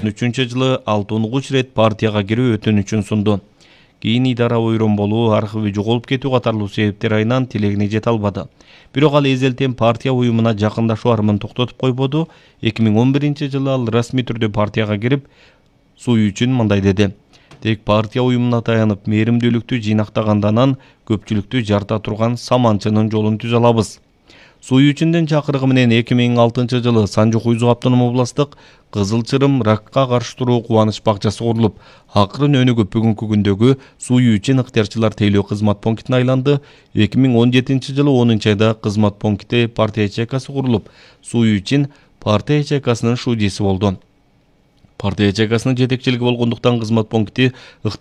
2013-жылы 6 рет партияга кирүү өтүнүчүн сунду. Кийин идара ойрон болуу, архиви жоголуп кетүү катарлуу себептер айынан тилегине жете албады. Бирок ал эзелтен партия уюмуна жакындашуу армын токтотуп койбоду. 2011-жылы ал расмий түрдө партияга кирип, Суй үчүн мындай деди: "Тек партия уюмуна таянып, мээримдүүлүктү жыйнактагандан көпчүлүктү жарта турган саманчынын жолун түзө алабыз." Суй үчүндүн чакырыгы менен 2006-жылы Санжу-Хуйзу автоном областык Кызыл Чырым ракка каршы туруу кубаныч бакчасы курулуп, акырын өнүгүп бүгүнкү күндөгү Суй үчүн ыктыярчылар тейлөө кызмат пунктуна айланды. 2017-жылы 10-айда кызмат пункти партия ячейкасы курулуп, Суй үчүн партия ячейкасынын шудиси болду. Партия ячейкасынын жетекчилиги болгондуктан кызмат пункти